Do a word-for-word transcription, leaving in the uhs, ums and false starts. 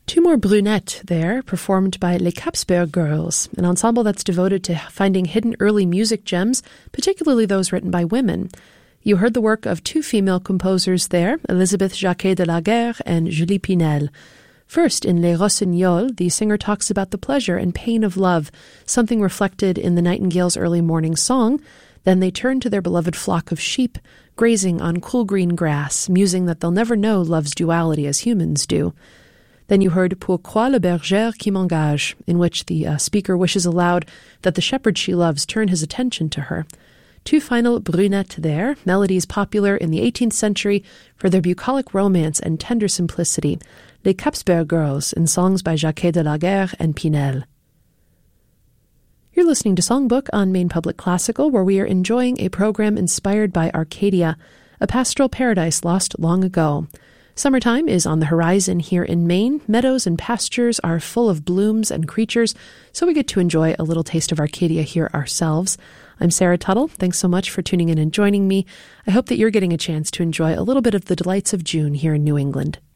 Two more brunettes there, performed by Les Capsberg Girls, an ensemble that's devoted to finding hidden early music gems, particularly those written by women. You heard the work of two female composers there, Elisabeth Jacquet de la Guerre and Julie Pinel. First, in Les Rossignols, the singer talks about the pleasure and pain of love, something reflected in the Nightingale's early morning song. Then they turn to their beloved flock of sheep, grazing on cool green grass, musing that they'll never know love's duality as humans do. Then you heard Pourquoi le berger qui m'engage, in which the uh, speaker wishes aloud that the shepherd she loves turn his attention to her. Two final brunettes there, melodies popular in the eighteenth century for their bucolic romance and tender simplicity, Les Capsberg Girls, in songs by Jacquet de la Guerre and Pinel. You're listening to Songbook on Maine Public Classical, where we are enjoying a program inspired by Arcadia, a pastoral paradise lost long ago. Summertime is on the horizon here in Maine. Meadows and pastures are full of blooms and creatures, so we get to enjoy a little taste of Arcadia here ourselves. I'm Sarah Tuttle. Thanks so much for tuning in and joining me. I hope that you're getting a chance to enjoy a little bit of the delights of June here in New England.